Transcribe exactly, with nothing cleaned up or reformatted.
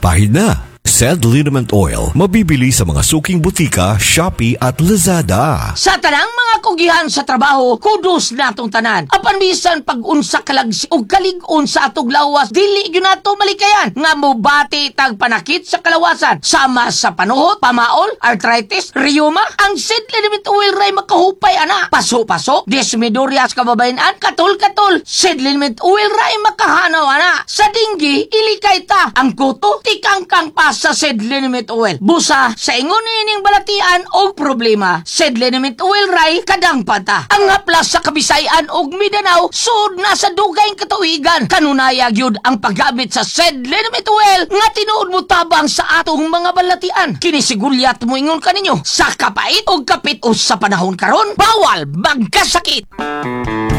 Pahid na! Sed Liniment Oil, mabibili sa mga suking butika, Shopee at Lazada. Sa tanang mga kugihan sa trabaho, kudos natong tanan. Apan bisan pag-unsa kalagsi o kalig-on sa atog lawas, dili yun nato malikayan. Nga mo bati tag panakit sa kalawasan. Sama sa panuhot, pamaol, arthritis, rheuma, ang Sed Liniment Oil ray makahupay ana. Paso-paso, desmidorias kababayan, katul-katul. Sed Liniment Oil ray makahanaw ana. Sa dinggi, ilikay ta. Ang kuto, tikangkang pas sa Sed Liniment Oil. Busa, sa ingon ining balatian o problema, Sed Liniment Oil ray kadang pata. Ang haplas sa Kabisayan og Mindanao, sud na sa dugayng katuigan. Kanunayag yun ang paggamit sa Sed Liniment Oil nga tinuod mo tabang sa atong mga balatian. Kinisigulyat mo ingon kaninyo, sa kapait o kapit o sa panahon karon, bawal magkasakit.